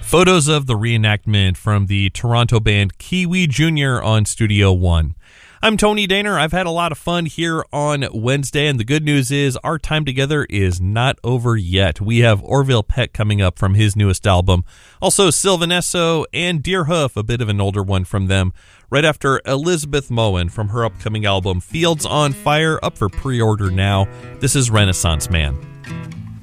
Photos of the reenactment from the Toronto band Kiwi Jr. on Studio One. I'm Tony Daner. I've had a lot of fun here on Wednesday, and the good news is our time together is not over yet. We have Orville Peck coming up from his newest album. Also, Sylvan Esso and Deerhoof, a bit of an older one from them, right after Elizabeth Moen from her upcoming album Fields on Fire, up for pre-order now. This is Renaissance Man.